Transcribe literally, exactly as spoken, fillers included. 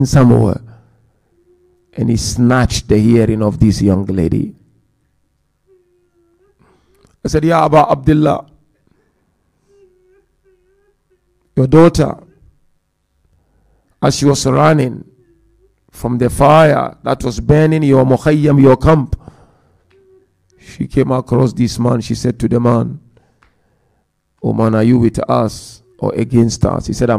somewhere, and he snatched the hearing of this young lady. I said, Ya Aba Abdullah, your daughter, as she was running from the fire that was burning your mukhayyam, your camp, she came across this man. She said to the man, "Oh man, are you with us or against us?" He said, "I'm